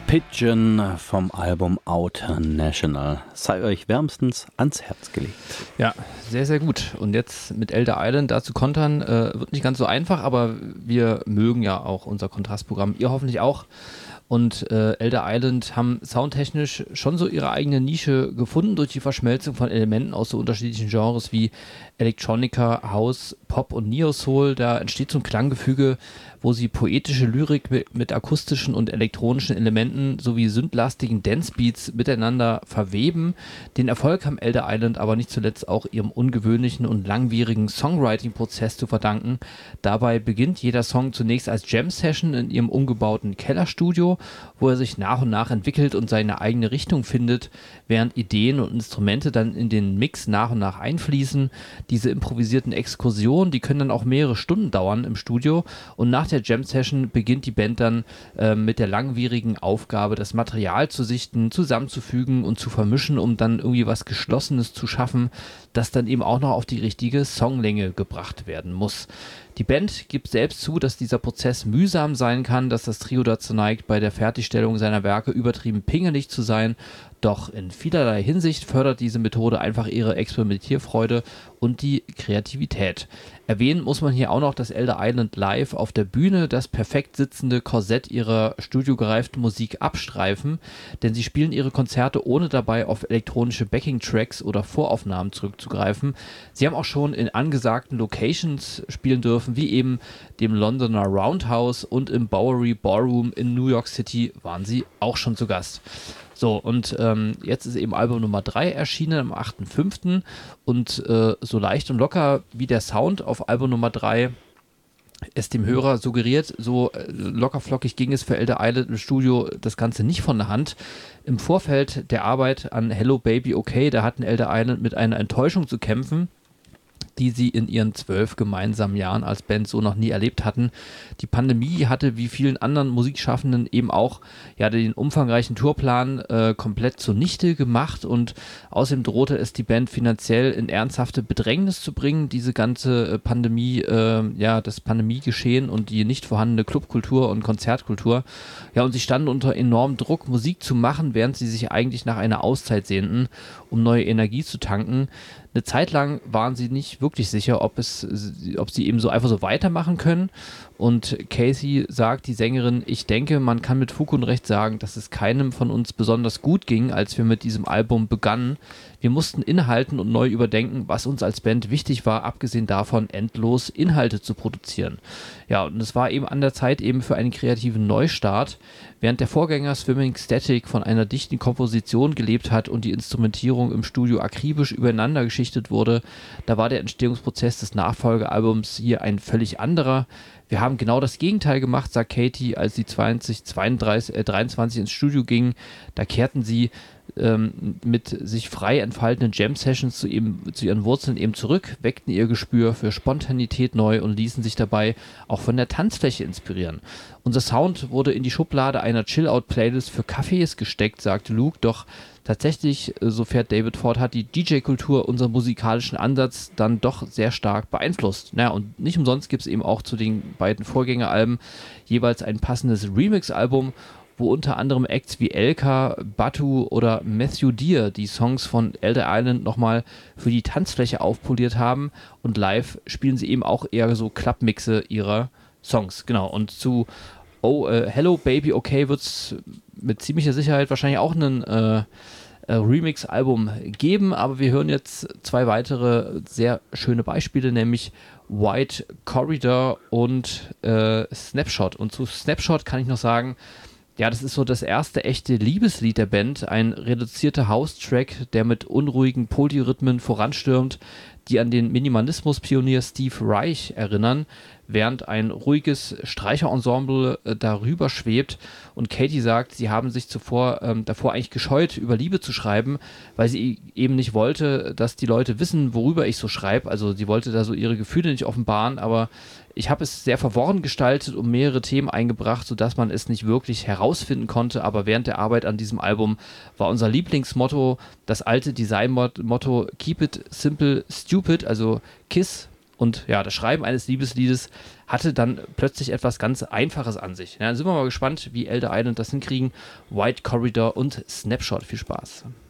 Pigeon vom Album Outer National sei euch wärmstens ans Herz gelegt. Ja, sehr, sehr gut. Und jetzt mit Elder Island da zu kontern, wird nicht ganz so einfach, aber wir mögen ja auch unser Kontrastprogramm. Ihr hoffentlich auch. Und Elder Island haben soundtechnisch schon so ihre eigene Nische gefunden durch die Verschmelzung von Elementen aus so unterschiedlichen Genres wie Electronica, House, Pop und Neo-Soul. Da entsteht so ein Klanggefüge, wo sie poetische Lyrik mit akustischen und elektronischen Elementen sowie sündlastigen Dancebeats miteinander verweben. Den Erfolg haben Elder Island aber nicht zuletzt auch ihrem ungewöhnlichen und langwierigen Songwriting-Prozess zu verdanken. Dabei beginnt jeder Song zunächst als Jam-Session in ihrem umgebauten Kellerstudio, wo er sich nach und nach entwickelt und seine eigene Richtung findet, während Ideen und Instrumente dann in den Mix nach und nach einfließen. Diese improvisierten Exkursionen, die können dann auch mehrere Stunden dauern im Studio, und nach der Jam-Session beginnt die Band dann mit der langwierigen Aufgabe, das Material zu sichten, zusammenzufügen und zu vermischen, um dann irgendwie was Geschlossenes zu schaffen, das dann eben auch noch auf die richtige Songlänge gebracht werden muss. Die Band gibt selbst zu, dass dieser Prozess mühsam sein kann, dass das Trio dazu neigt, bei der Fertigstellung seiner Werke übertrieben pingelig zu sein. Doch in vielerlei Hinsicht fördert diese Methode einfach ihre Experimentierfreude und die Kreativität. Erwähnen muss man hier auch noch, dass Elder Island live auf der Bühne das perfekt sitzende Korsett ihrer studiogereiften Musik abstreifen, denn sie spielen ihre Konzerte ohne dabei auf elektronische Backing-Tracks oder Voraufnahmen zurückzugreifen. Sie haben auch schon in angesagten Locations spielen dürfen, wie eben dem Londoner Roundhouse, und im Bowery Ballroom in New York City waren sie auch schon zu Gast. So, und jetzt ist eben Album Nummer 3 erschienen am 8.5. Und so leicht und locker wie der Sound auf Album Nummer 3 es dem Hörer suggeriert, so lockerflockig ging es für Elder Island im Studio das Ganze nicht von der Hand. Im Vorfeld der Arbeit an Hello Baby Okay, da hatten Elder Island mit einer Enttäuschung zu kämpfen, die sie in ihren 12 gemeinsamen Jahren als Band so noch nie erlebt hatten. Die Pandemie hatte wie vielen anderen Musikschaffenden eben auch den umfangreichen Tourplan komplett zunichte gemacht, und außerdem drohte es die Band finanziell in ernsthafte Bedrängnis zu bringen, diese ganze Pandemie, das Pandemiegeschehen und die nicht vorhandene Clubkultur und Konzertkultur. Ja, und sie standen unter enormem Druck, Musik zu machen, während sie sich eigentlich nach einer Auszeit sehnten, um neue Energie zu tanken. Eine Zeit lang waren sie nicht wirklich sicher, ob sie eben so einfach so weitermachen können. Und Casey sagt, die Sängerin: Ich denke, man kann mit Fug und Recht sagen, dass es keinem von uns besonders gut ging, als wir mit diesem Album begannen. Wir mussten innehalten und neu überdenken, was uns als Band wichtig war, abgesehen davon, endlos Inhalte zu produzieren. Ja, und es war eben an der Zeit eben für einen kreativen Neustart. Während der Vorgänger Swimming Static von einer dichten Komposition gelebt hat und die Instrumentierung im Studio akribisch übereinander geschichtet wurde, da war der Entstehungsprozess des Nachfolgealbums hier ein völlig anderer. Wir haben genau das Gegenteil gemacht, sagt Katie, als sie 23 ins Studio ging. Da kehrten sie mit sich frei entfaltenden Jam-Sessions zu ihren Wurzeln eben zurück, weckten ihr Gespür für Spontanität neu und ließen sich dabei auch von der Tanzfläche inspirieren. Unser Sound wurde in die Schublade einer Chill-Out-Playlist für Cafés gesteckt, sagte Luke, doch tatsächlich, so fährt David fort, hat die DJ-Kultur unseren musikalischen Ansatz dann doch sehr stark beeinflusst. Naja, und nicht umsonst gibt es eben auch zu den beiden Vorgängeralben jeweils ein passendes Remix-Album, wo unter anderem Acts wie Elka, Batu oder Matthew Deere die Songs von Elder Island nochmal für die Tanzfläche aufpoliert haben, und live spielen sie eben auch eher so Klappmixe ihrer Songs. Genau, und zu Hello Baby Okay wird es mit ziemlicher Sicherheit wahrscheinlich auch einen Remix-Album geben, aber wir hören jetzt 2 weitere sehr schöne Beispiele, nämlich White Corridor und Snapshot. Und zu Snapshot kann ich noch sagen, ja, das ist so das erste echte Liebeslied der Band, ein reduzierter House-Track, der mit unruhigen Polyrhythmen voranstürmt, die an den Minimalismus-Pionier Steve Reich erinnern, während ein ruhiges Streicherensemble darüber schwebt. Und Katie sagt, sie haben sich davor eigentlich gescheut, über Liebe zu schreiben, weil sie eben nicht wollte, dass die Leute wissen, worüber ich so schreibe. Also sie wollte da so ihre Gefühle nicht offenbaren, aber ich habe es sehr verworren gestaltet und mehrere Themen eingebracht, sodass man es nicht wirklich herausfinden konnte. Aber während der Arbeit an diesem Album war unser Lieblingsmotto das alte Designmotto Keep it simple, stupid, also KISS. Und ja, das Schreiben eines Liebesliedes hatte dann plötzlich etwas ganz Einfaches an sich. Ja, dann sind wir mal gespannt, wie Elder Island das hinkriegen. White Corridor und Snapshot. Viel Spaß.